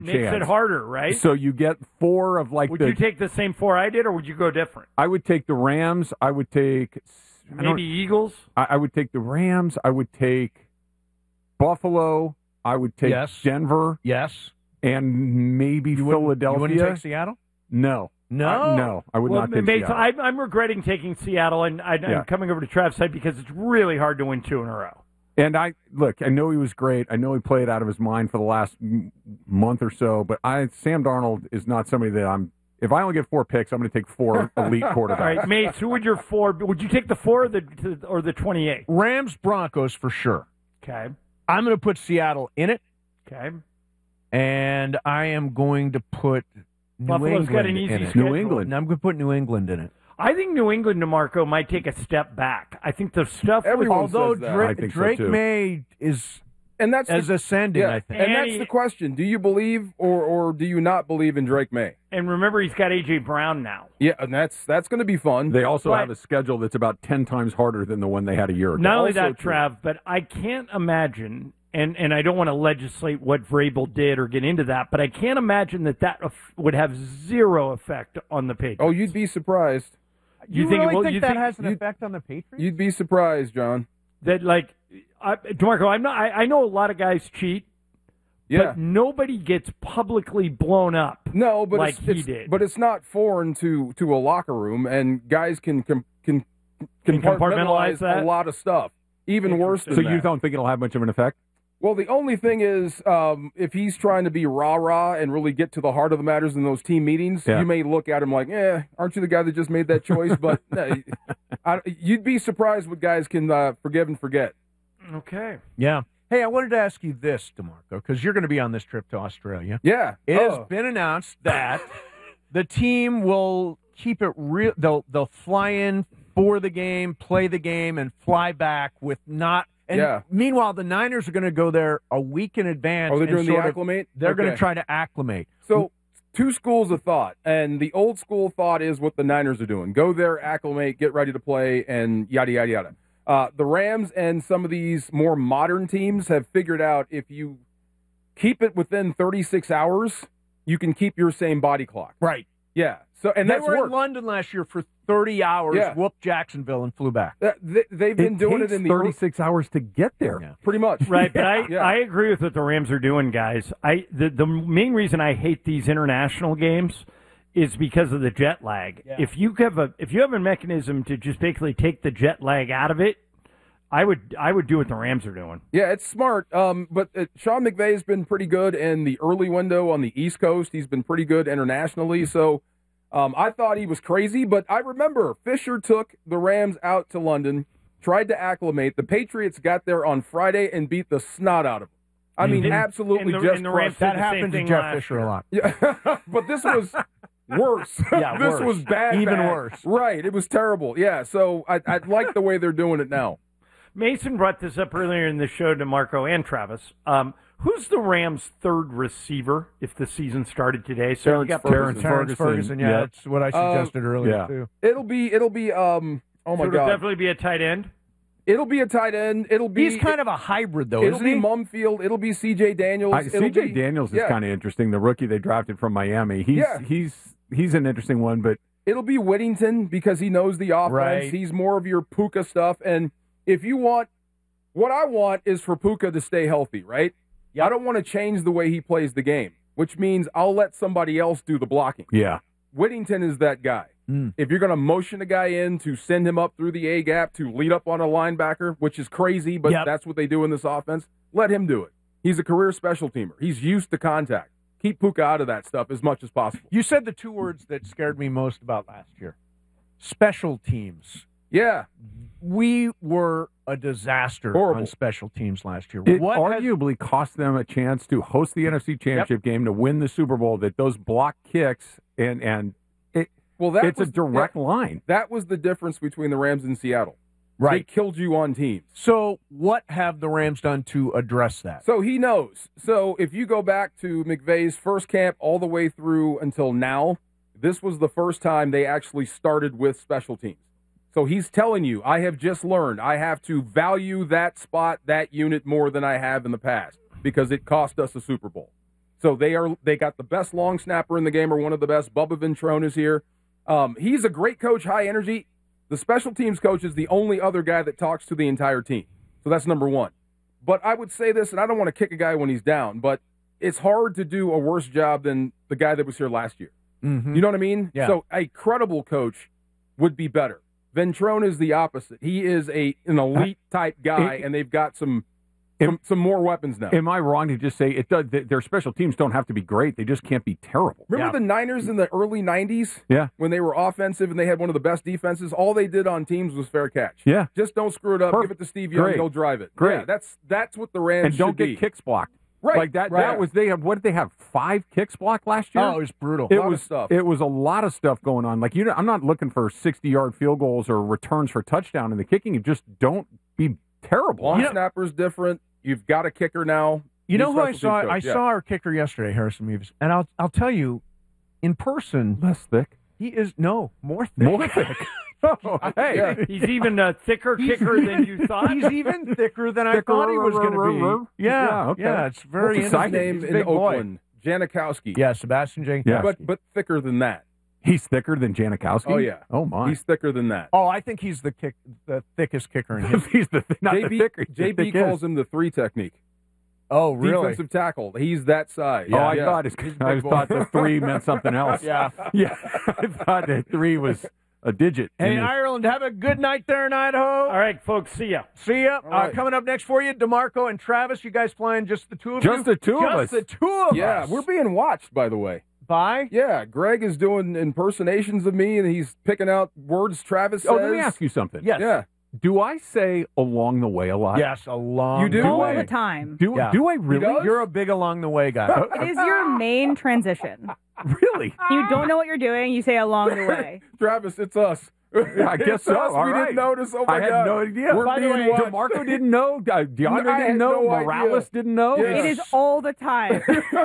Makes it harder, right? So you get 4 of like would you take the same 4 I did, or would you go different? I would take the Rams. I would take maybe Eagles. I would take the Rams. I would take Buffalo. I would take Denver. Yes. And maybe Philadelphia. You wouldn't take Seattle? No. No? I would not take Seattle. I'm regretting taking Seattle, and I'm coming over to Trav's side because it's really hard to win 2 in a row. And I know he was great. I know he played out of his mind for the last month or so, but Sam Darnold is not somebody that if I only get 4 picks, I'm going to take 4 elite quarterbacks. All right, Mace, who would your 4? Would you take the 4 or the 28? Rams, Broncos for sure. Okay. I'm going to put Seattle in it. Okay. And I am going to put Buffalo's got an easy schedule. New England. And I'm going to put New England in it. I think New England, DeMarco, might take a step back. I think the stuff although Drake May is ascending, I think. And that's the question. Do you believe or do you not believe in Drake May? And remember, he's got A.J. Brown now. Yeah, and that's going to be fun. They also have a schedule that's about 10 times harder than the one they had a year ago. Not only that, Trav, but I can't imagine, and I don't want to legislate what Vrabel did or get into that, but I can't imagine that would have zero effect on the Patriots. Oh, you'd be surprised. You really think that has an effect on the Patriots? You'd be surprised, John. That, DeMarco, I know a lot of guys cheat, but nobody gets publicly blown up. No, but like he did. But it's not foreign to a locker room, and guys can compartmentalize that? a lot of stuff. Even worse than that. So you don't think it'll have much of an effect? Well, the only thing is, if he's trying to be rah-rah and really get to the heart of the matters in those team meetings, you may look at him like, aren't you the guy that just made that choice? But you'd be surprised what guys can forgive and forget. Okay. Yeah. Hey, I wanted to ask you this, DeMarco, because you're going to be on this trip to Australia. Yeah. It has been announced that the team will keep it real. They'll fly in for the game, play the game, and fly back with not. And meanwhile, the Niners are going to go there a week in advance. Oh, they're doing the acclimate? They're going to try to acclimate. So, 2 schools of thought. And the old school thought is what the Niners are doing. Go there, acclimate, get ready to play, and yada, yada, yada. The Rams and some of these more modern teams have figured out if you keep it within 36 hours, you can keep your same body clock. Right. Yeah. So, and they that's were worked. in London last year for 30 hours, whooped Jacksonville, and flew back. They've been doing it in the 36 hours to get there. Pretty much. Right, but I agree with what the Rams are doing, guys. The main reason I hate these international games is because of the jet lag. Yeah. If you have a mechanism to just basically take the jet lag out of it, I would do what the Rams are doing. Yeah, it's smart. But Sean McVay has been pretty good in the early window on the East Coast. He's been pretty good internationally. So I thought he was crazy, but I remember Fisher took the Rams out to London, tried to acclimate. The Patriots got there on Friday and beat the snot out of them. I mean, absolutely just crushed. That happened to Jeff Fisher a lot. Yeah, but this was worse. This was bad. Even bad. worse. Right. It was terrible. Yeah, so I like the way they're doing it now. Mason brought this up earlier in the show to Marco and Travis. Who's the Rams' third receiver if the season started today? So Terrence Ferguson. Yeah, that's what I suggested earlier too. It'll be. Oh my God! It'll definitely be a tight end. It'll be a tight end. He's kind of a hybrid though. It'll be Mumfield. It'll be C.J. Daniels. C.J. Daniels is kind of interesting. The rookie they drafted from Miami. He's an interesting one, but it'll be Whittington because he knows the offense. Right. He's more of your Puka stuff. And if you want, what I want is for Puka to stay healthy, right? I don't want to change the way he plays the game, which means I'll let somebody else do the blocking. Yeah. Whittington is that guy. If you're going to motion a guy in to send him up through the A gap to lead up on a linebacker, which is crazy, but that's what they do in this offense, let him do it. He's a career special teamer. He's used to contact. Keep Puka out of that stuff as much as possible. You said the 2 words that scared me most about last year. Special teams. Yeah. We were a disaster on special teams last year. It arguably cost them a chance to host the NFC Championship game, to win the Super Bowl, that those block kicks it's a direct line. That was the difference between the Rams and Seattle. Right. They killed you on teams. So what have the Rams done to address that? So he knows. So if you go back to McVay's first camp all the way through until now, this was the first time they actually started with special teams. So he's telling you, I have just learned I have to value that spot, that unit more than I have in the past because it cost us a Super Bowl. So they got the best long snapper in the game, or one of the best. Bubba Ventrone is here. He's a great coach, high energy. The special teams coach is the only other guy that talks to the entire team. So that's number one. But I would say this, and I don't want to kick a guy when he's down, but it's hard to do a worse job than the guy that was here last year. Mm-hmm. You know what I mean? Yeah. So a credible coach would be better. Ventrone is the opposite. He is an elite type guy, and they've got some more weapons now. Am I wrong to just say it does? Their special teams don't have to be great; they just can't be terrible. Remember the Niners in the early '90s? Yeah. When they were offensive and they had one of the best defenses, all they did on teams was fair catch. Yeah. Just don't screw it up. Perfect. Give it to Steve Young. Great. He'll drive it. Great. Yeah, that's what the Rams And don't should get be. kicks blocked. Right. Like that. Right. That was they had. What did they have? 5 kicks blocked last year. Oh, it was brutal. It lot of was stuff. It was a lot of stuff going on. Like I'm not looking for 60-yard field goals or returns for touchdown in the kicking. You just don't be terrible. Long snapper's different. You've got a kicker now. You know who I Special saw? teams I coach. Yeah. saw our kicker yesterday, Harrison Meeves, and I'll tell you, in person, Less thick. he is more thick. More thick. Oh, hey. Yeah. He's even a thicker kicker than you thought. He's even thicker than I thought he was going to be. Yeah, okay. Yeah, it's very What's his His interesting. name He's a in big boy. Oakland, Janikowski. Yeah, Sebastian Jenkins. Yeah. But thicker than that. He's thicker than Janikowski. Oh, yeah. Oh my. He's thicker than that. Oh, I think he's the thickest kicker in history. He's not the thicker. JB calls him the 3 technique. Oh, really? Defensive tackle. He's that size. Oh, I Yeah. thought He's a big I boy. thought the 3 meant something else. Yeah. Yeah. I thought that 3 was a digit. Hey, And Ireland, have a good night there in Idaho. All right, folks, see ya. See ya. right. Coming up next for you, DeMarco and Travis. You guys playing just the two of Just you? the two of us. Just the two of Yeah, us. we're being watched, by the way. Bye. Yeah, Greg is doing impersonations of me, and he's picking out words Travis says. Oh, let me ask you something. Yes. Yeah. Do I say along the way a lot? Yes, a long You do? All way. the time. Do I really? does? You're a big along the way guy. It is your main transition. Really? You don't know what you're doing, you say along the way. Travis, it's us. I guess It's so. us. All we right. didn't notice. Oh, my I God. had no idea. We're By the being way, watched. DeMarco didn't know. DeAndre I had didn't know. no idea. Morales didn't know. Yeah. It is all the time.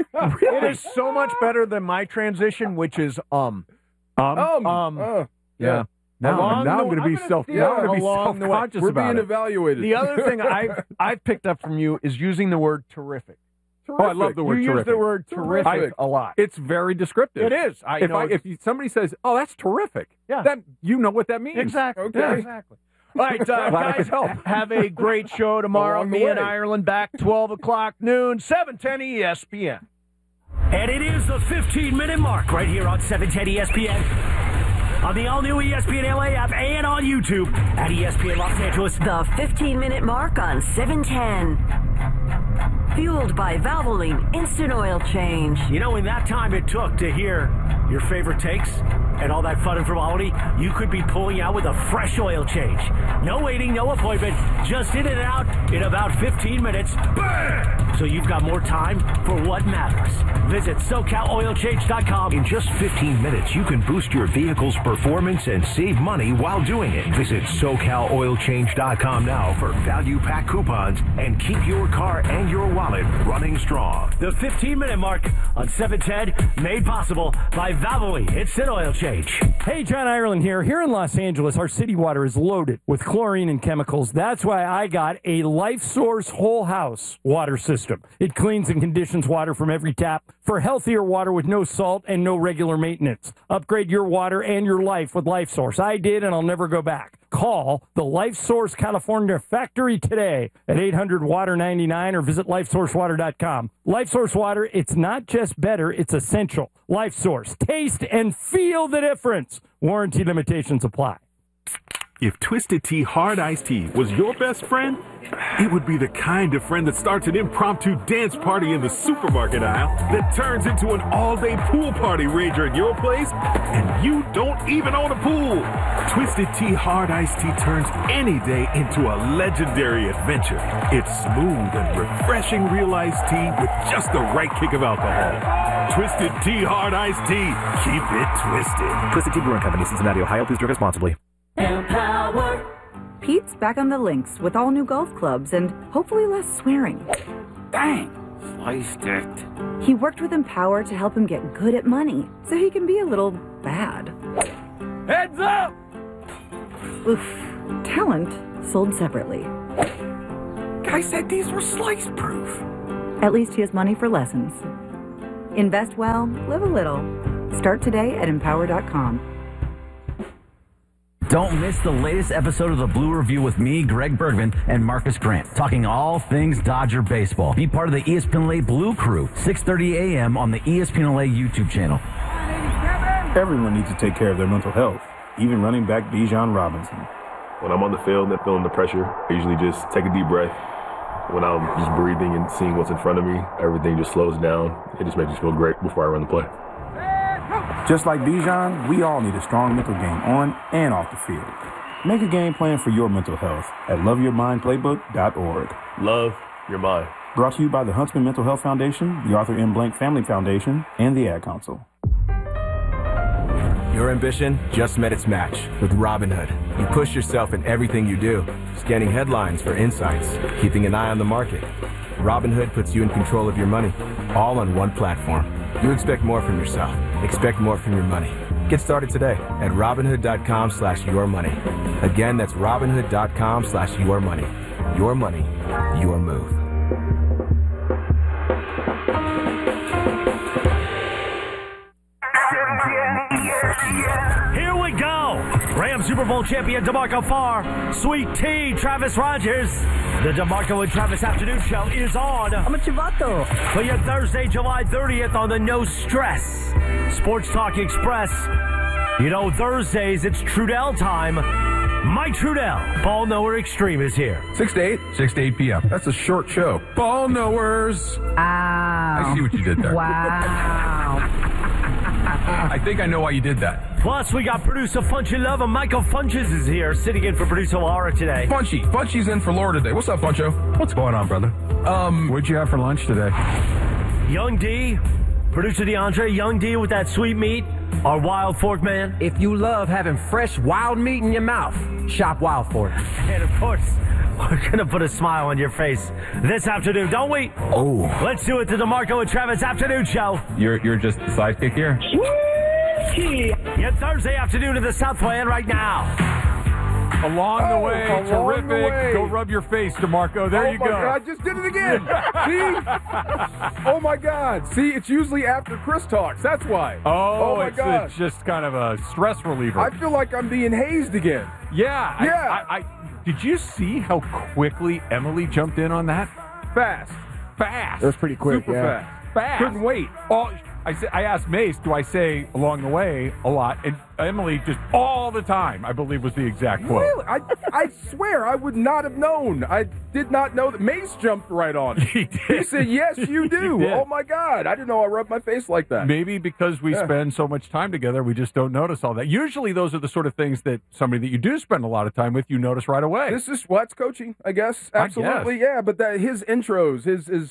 It is so much better than my transition, which is Yeah. yeah. Now Along I'm the- going to be I'm gonna- self. yeah, Now I'm going to be along the way. self-conscious We're about being it. evaluated. The other thing I've picked up from you is using the word terrific. Oh, I love the word You terrific. use the word terrific Terrific. a lot. It's very descriptive. It is. I know. If somebody says, "Oh, that's terrific," Yeah. that you know what that means. Exactly. Okay. Yeah, exactly. All right, Glad I guys, could help. have a great show tomorrow. Along the Me and way. Ireland back 12 o'clock noon, 710 ESPN. And it is the 15-minute mark right here on 710 ESPN. On the all-new ESPN LA app and on YouTube at ESPN Los Angeles. The 15-minute mark on 710. Fueled by Valvoline Instant Oil Change. You know, in that time it took to hear your favorite takes and all that fun and frivolity, you could be pulling out with a fresh oil change. No waiting, no appointment, just in and out in about 15 minutes. Bam! So you've got more time for what matters. Visit SoCalOilChange.com. In just 15 minutes, you can boost your vehicle's performance and save money while doing it. Visit SoCalOilChange.com now for value pack coupons and keep your car and your wallet running strong. The 15-minute mark on 710, made possible by Valvoline Instant Oil Change. Hey, John Ireland here. Here in Los Angeles, our city water is loaded with chlorine and chemicals. That's why I got a Life Source whole house water system. It cleans and conditions water from every tap for healthier water with no salt and no regular maintenance. Upgrade your water and your life with Life Source. I did, and I'll never go back. Call the Life Source California factory today at 800-WATER-99 or visit lifesourcewater.com. Life Source Water, it's not just better, it's essential. Life Source. Taste and feel the difference. Warranty limitations apply. If Twisted Tea Hard Iced Tea was your best friend, it would be the kind of friend that starts an impromptu dance party in the supermarket aisle that turns into an all-day pool party rager at your place, and you don't even own a pool. Twisted Tea Hard Iced Tea turns any day into a legendary adventure. It's smooth and refreshing real iced tea with just the right kick of alcohol. Twisted Tea Hard Iced Tea. Keep it twisted. Twisted Tea Brewing Company, Cincinnati, Ohio. Please drink responsibly. Pete's back on the links with all new golf clubs and hopefully less swearing. Dang, sliced it. He worked with Empower to help him get good at money so he can be a little bad. Heads up! Oof. Talent sold separately. Guy said these were slice proof. At least he has money for lessons. Invest well, live a little. Start today at Empower.com. Don't miss the latest episode of the Blue Review with me, Greg Bergman, and Marcus Grant, talking all things Dodger baseball. Be part of the ESPN LA Blue Crew, 6:30 a.m. on the ESPN LA YouTube channel. Everyone needs to take care of their mental health, even running back Bijan Robinson. When I'm on the field and feeling the pressure, I usually just take a deep breath. When I'm just breathing and seeing what's in front of me, everything just slows down. It just makes me feel great before I run the play. Just like Bijan, we all need a strong mental game on and off the field. Make a game plan for your mental health at loveyourmindplaybook.org. Love your mind. Brought to you by the Huntsman Mental Health Foundation, the Arthur M. Blank Family Foundation, and the Ad Council. Your ambition just met its match with Robinhood. You push yourself in everything you do, scanning headlines for insights, keeping an eye on the market. Robinhood puts you in control of your money, all on one platform. You expect more from yourself. Expect more from your money. Get started today at Robinhood.com/yourmoney. Again, that's Robinhood.com/yourmoney. Your money, your move. Here we go. Rams Super Bowl champion DeMarco Farr, Sweet Tea, Travis Rogers. The DeMarco and Travis Afternoon Show is on. I'm a Chivato. For your Thursday, July 30th on the No Stress Sports Talk Express. You know, Thursdays, it's Trudell time. Mike Trudell, Ball Knower Extreme is here. 6 to 8? 6 to 8 p.m. That's a short show. Ball Knowers. Wow. I see what you did there. Wow. I think I know why you did that. Plus, we got producer Funchy Love, and Michael Funches is here, sitting in for producer Laura today. Funchy's in for Laura today. What's up, Funcho? What's going on, brother? What'd you have for lunch today? Young D, producer DeAndre, Young D with that sweet meat, our Wild Fork man. If you love having fresh wild meat in your mouth, shop Wild Fork. And of course, we're going to put a smile on your face this afternoon, don't we? Oh. Let's do it to the DeMarco and Travis Afternoon Show. You're just the sidekick here? Yeah, Thursday afternoon in the Southland right now. Along the way, terrific. Go rub your face, DeMarco. There you go. Oh, my God, I just did it again. See? Oh, my God. See, it's usually after Chris talks. That's why. Oh, my God. It's just kind of a stress reliever. I feel like I'm being hazed again. Yeah. Yeah. Did you see how quickly Emily jumped in on that? Fast. That was pretty quick. Super fast. Couldn't wait. Oh, I asked Mace, do I say along the way a lot? And Emily just all the time, I believe, was the exact quote. Really? I swear I would not have known. I did not know that. Mace jumped right on it. He did. He said, yes, you do. Oh, my God. I didn't know I rubbed my face like that. Maybe because we spend so much time together, we just don't notice all that. Usually those are the sort of things that somebody that you do spend a lot of time with, you notice right away. This is what's coaching, I guess. Absolutely, yeah. But his intros,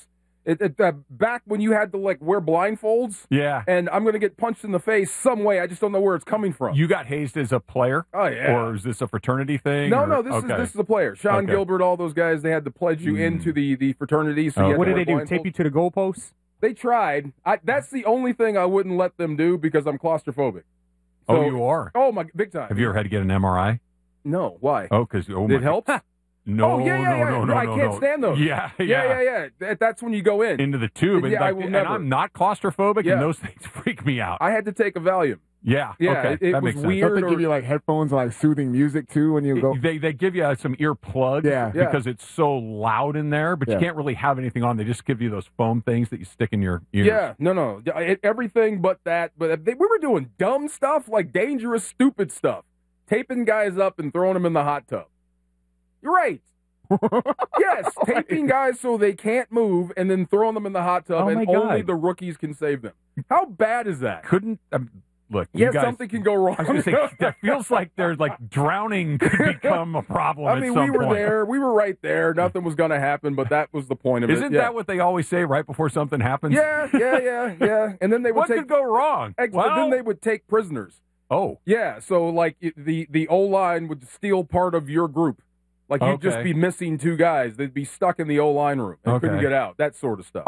back when you had to wear blindfolds, and I'm going to get punched in the face some way. I just don't know where it's coming from. You got hazed as a player? Oh yeah. Or is this a fraternity thing? No. This is a player. Sean Gilbert, all those guys. They had to pledge you into the fraternity. So what did they do? Tape you to the goalposts? They tried. That's the only thing I wouldn't let them do because I'm claustrophobic. So, you are? Oh my, big time. Have you ever had to get an MRI? No. Why? Oh, because it helps. No, no, I can't stand those. Yeah. That's when you go into the tube. And, I will never. And I'm not claustrophobic, and those things freak me out. I had to take a Valium. Yeah. Okay. That was makes sense. weird. Don't they give you headphones, soothing music too when you go? They give you some earplugs because it's so loud in there, but you can't really have anything on. They just give you those foam things that you stick in your ears. Yeah, no. Everything but that. But we were doing dumb stuff, like dangerous, stupid stuff. Taping guys up and throwing them in the hot tub. You're right. Yes, taping guys so they can't move and then throwing them in the hot tub, and only the rookies can save them. How bad is that? Look, yes, guys, something can go wrong. I was going to say, that feels like there's drowning could become a problem at some point. We were there. We were right there. Nothing was going to happen, but that was the point of it. Isn't that what they always say right before something happens? Yeah. And then they would what could go wrong? Then they would take prisoners. Oh. Yeah, so the O-line would steal part of your group. You'd just be missing two guys. They'd be stuck in the O-line room and couldn't get out. That sort of stuff.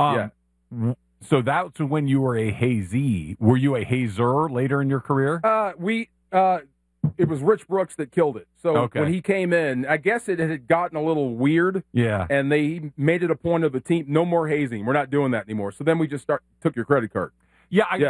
So that's when you were a hazee. Were you a hazer later in your career? It was Rich Brooks that killed it. So Okay. when he came in, I guess it had gotten a little weird. Yeah. And they made it a point of the team, no more hazing. We're not doing that anymore. So then we just took your credit card. Yeah,